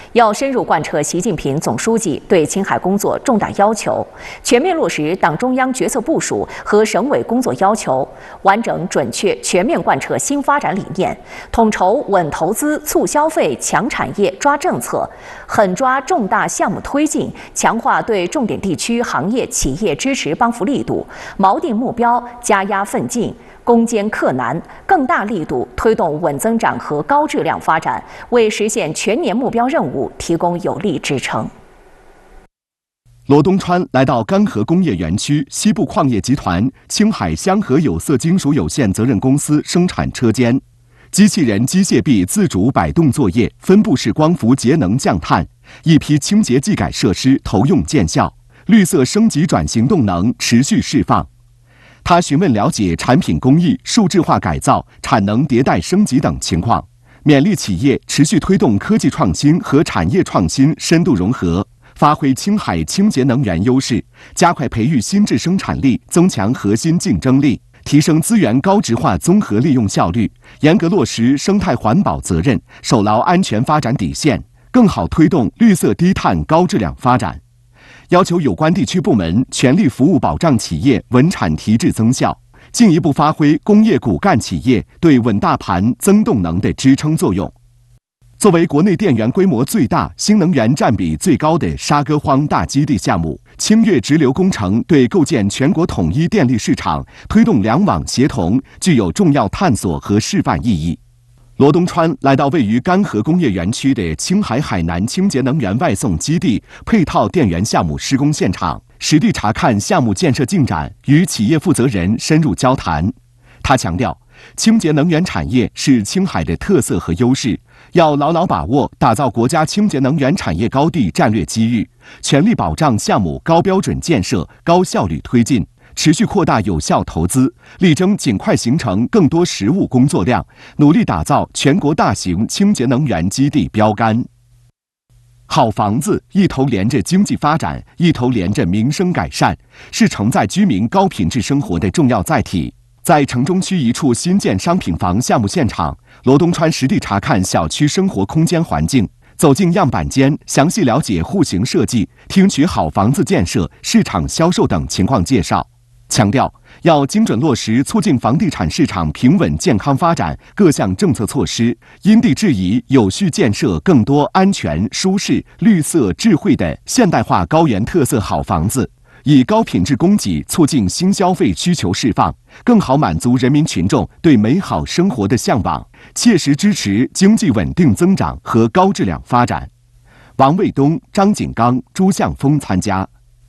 要深入贯彻习近平总书记对青海工作重大要求，全面落实党中央决策部署和省委工作要求，完整准确全面贯彻新发展理念，统筹稳投资、促消费、强产业、抓政策，狠抓重大项目推进，强化对重点地区行业企业支持帮扶力度，锚定目标，加压奋进，攻坚克难，更大力度推动稳增长和高质量发展，为实现全年目标任务提供有力支撑。 罗东川来到干河工业园区西部矿业集团青海香河有色金属有限责任公司生产车间，机器人机械臂自主摆动作业，分布式光伏节能降碳，一批清洁技改设施投用见效，绿色升级转型动能持续释放。他询问了解产品工艺、数字化改造、产能迭代升级等情况，勉励企业持续推动科技创新和产业创新深度融合，发挥青海清洁能源优势，加快培育新质生产力，增强核心竞争力，提升资源高质化综合利用效率，严格落实生态环保责任，守牢安全发展底线，更好推动绿色低碳高质量发展。要求有关地区部门全力服务保障企业稳产提质增效，进一步发挥工业骨干企业对稳大盘、增动能的支撑作用。作为国内电源规模最大、新能源占比最高的沙歌荒大基地项目，清越直流工程对构建全国统一电力市场、推动两网协同具有重要探索和示范意义。罗东川来到位于干河工业园区的青海海南清洁能源外送基地配套电源项目施工现场，实地查看项目建设进展，与企业负责人深入交谈。他强调，清洁能源产业是青海的特色和优势，要牢牢把握打造国家清洁能源产业高地战略机遇，全力保障项目高标准建设、高效率推进，持续扩大有效投资，力争尽快形成更多实务工作量，努力打造全国大型清洁能源基地标杆。好房子一头连着经济发展，一头连着民生改善，是承载居民高品质生活的重要载体。在城中区一处新建商品房项目现场，罗东川实地查看小区生活空间环境，走进样板间，详细了解户型设计，听取好房子建设、市场销售等情况介绍。强调要精准落实促进房地产市场平稳健康发展各项政策措施，因地制宜有序建设更多安全、舒适、绿色、智慧的现代化高原特色好房子，以高品质供给促进新消费需求释放，更好满足人民群众对美好生活的向往，切实支持经济稳定增长和高质量发展。王卫东、张景刚、朱向峰参加。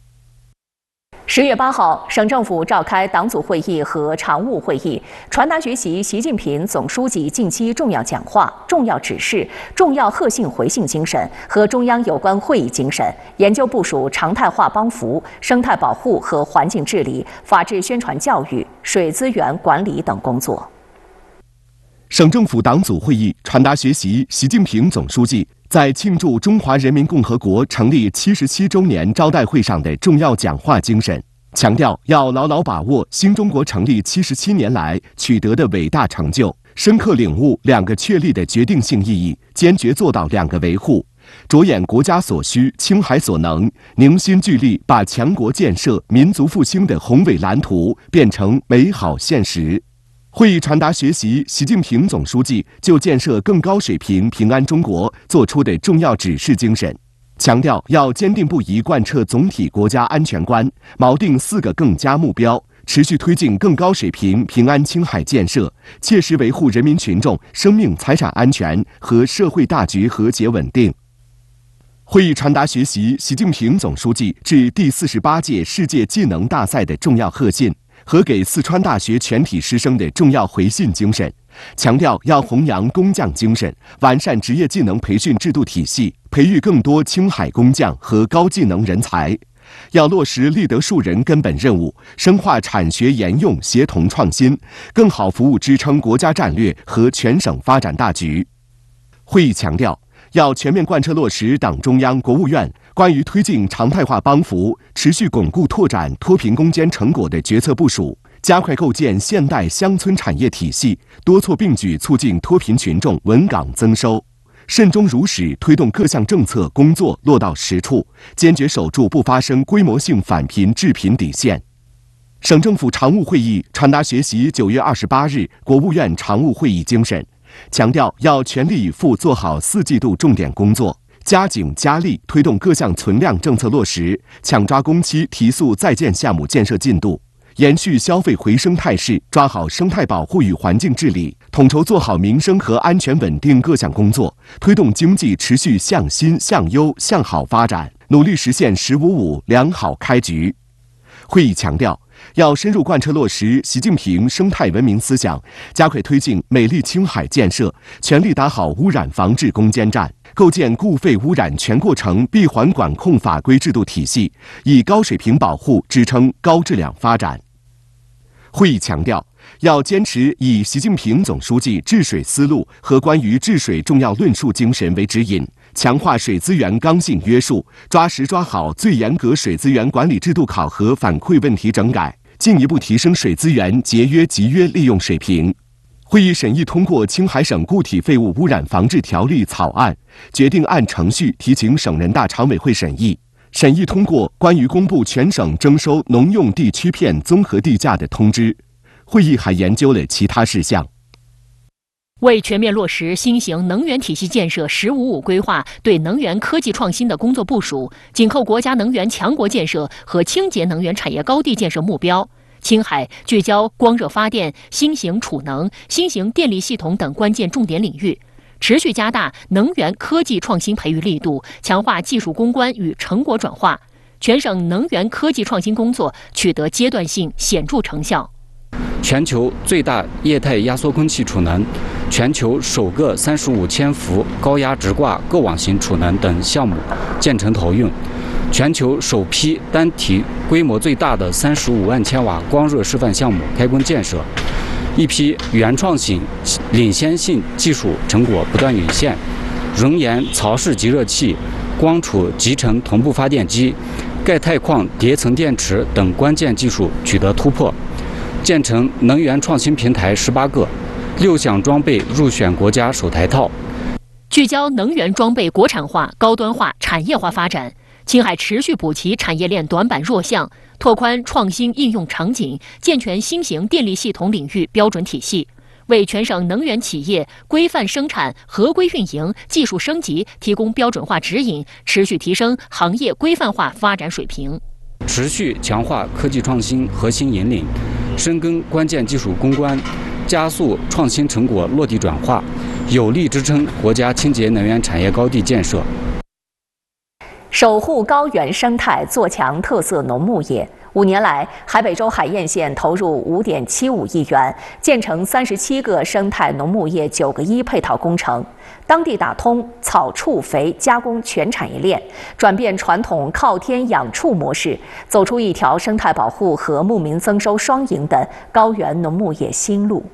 10月8号，省政府召开党组会议和常务会议，传达学习习近平总书记近期重要讲话、重要指示、重要贺信回信精神和中央有关会议精神，研究部署常态化帮扶、生态保护和环境治理、法治宣传教育、水资源管理等工作。 省政府党组会议传达学习习近平总书记在庆祝中华人民共和国成立77周年招待会上的重要讲话精神，强调要牢牢把握新中国成立77年来取得的伟大成就，深刻领悟2个确立的决定性意义，坚决做到2个维护，着眼国家所需、青海所能，凝心聚力把强国建设、民族复兴的宏伟蓝图变成美好现实。会议传达学习习近平总书记就建设更高水平平安中国作出的重要指示精神，强调要坚定不移贯彻总体国家安全观，锚定4个更加目标，持续推进更高水平平安青海建设，切实维护人民群众生命财产安全和社会大局和谐稳定。会议传达学习习近平总书记致第48届世界技能大赛的重要贺信和给四川大学全体师生的重要回信精神，强调要弘扬工匠精神，完善职业技能培训制度体系，培育更多青海工匠和高技能人才。要落实立德树人根本任务，深化产学研用协同创新，更好服务支撑国家战略和全省发展大局。会议强调，要全面贯彻落实党中央、国务院关于推进常态化帮扶、持续巩固拓展脱贫攻坚成果的决策部署，加快构建现代乡村产业体系，多措并举促进脱贫群众稳岗增收。 慎终如始推动各项政策工作落到实处，坚决守住不发生规模性返贫致贫底线。省政府常务会议传达学习9月28日国务院常务会议精神，强调要全力以赴做好4季度重点工作，加紧加力推动各项存量政策落实，抢抓工期提速在建项目建设进度，延续消费回升态势，抓好生态保护与环境治理，统筹做好民生和安全稳定各项工作，推动经济持续向新向优向好发展，努力实现“15+5”良好开局。会议强调，要深入贯彻落实习近平生态文明思想，加快推进美丽青海建设，全力打好污染防治攻坚战，构建固废污染全过程闭环管控法规制度体系，以高水平保护支撑高质量发展。会议强调，要坚持以习近平总书记治水思路和关于治水重要论述精神为指引，强化水资源刚性约束，抓实抓好最严格水资源管理制度考核反馈问题整改，进一步提升水资源节约集约利用水平。会议审议通过《青海省固体废物污染防治条例》草案，决定按程序提请省人大常委会审议。审议通过关于公布全省征收农用地区片综合地价的通知。会议还研究了其他事项。 为全面落实新型能源体系建设“15+5”规划对能源科技创新的工作部署，紧扣国家能源强国建设和清洁能源产业高地建设目标，青海聚焦光热发电、新型储能、新型电力系统等关键重点领域，持续加大能源科技创新培育力度，强化技术攻关与成果转化，全省能源科技创新工作取得阶段性显著成效。 全球最大液态压缩空气储能、全球首个35千伏高压直挂构网型储能等项目建成投用，全球首批单体规模最大的35万千瓦光热示范项目开工建设，一批原创性、领先性技术成果不断涌现，熔岩槽式集热器、光储集成同步发电机、钙钛矿叠层电池等关键技术取得突破，建成能源创新平台18个，6项装备入选国家首台套。 聚焦能源装备国产化、高端化、产业化发展，青海持续补齐产业链短板弱项，拓宽创新应用场景，健全新型电力系统领域标准体系，为全省能源企业规范生产、合规运营、技术升级提供标准化指引，持续提升行业规范化发展水平。 持续强化科技创新核心引领，深耕关键技术攻关，加速创新成果落地转化，有力支撑国家清洁能源产业高地建设。 守护高原生态，做强特色农牧业。5年来，海北州海晏县投入5.75亿元，建成37个生态农牧业9个一配套工程，当地打通草畜肥加工全产业链，转变传统靠天养畜模式，走出一条生态保护和牧民增收双赢的高原农牧业新路。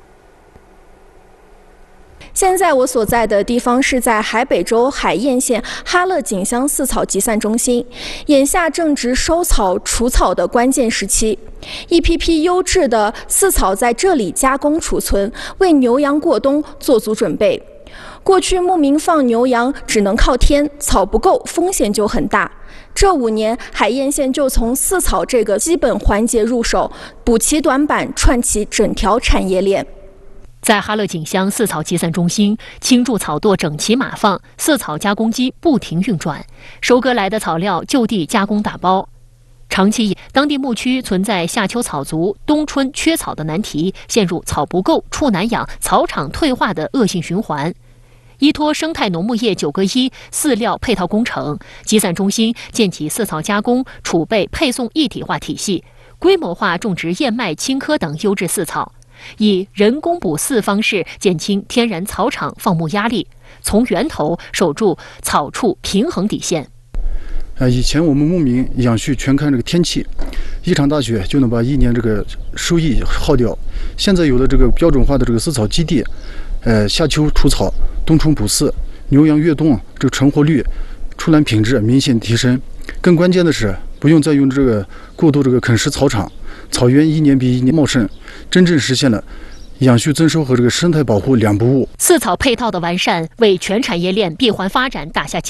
现在我所在的地方是在海北州海晏县哈勒井乡饲草集散中心，眼下正值收草除草的关键时期，一批批优质的饲草在这里加工储存，为牛羊过冬做足准备。过去牧民放牛羊只能靠天，草不够风险就很大。这5年，海晏县就从饲草这个基本环节入手，补齐短板，串起整条产业链。 在哈勒井乡饲草集散中心，倾注草垛整齐码放，饲草加工机不停运转，收割来的草料就地加工打包。长期以当地牧区存在夏秋草足、冬春缺草的难题，陷入草不够、畜难养、草场退化的恶性循环。依托生态农牧业9个一饲料配套工程，集散中心建起饲草加工、储备、配送一体化体系，规模化种植燕麦、青稞等优质饲草。以人工补饲方式减轻天然草场放牧压力，从源头守住草畜平衡底线。 以前我们牧民养畜全看这个天气，一场大雪就能把1年这个收益耗掉。现在有了这个标准化的这个饲草基地，夏秋除草，冬春补饲，牛羊越冬这个成活率、出栏品质明显提升。更关键的是，不用再用这个过度这个啃食草场，草原1年比1年茂盛，真正实现了养畜增收和这个生态保护两不误。 饲草配套的完善，为全产业链闭环发展打下基础。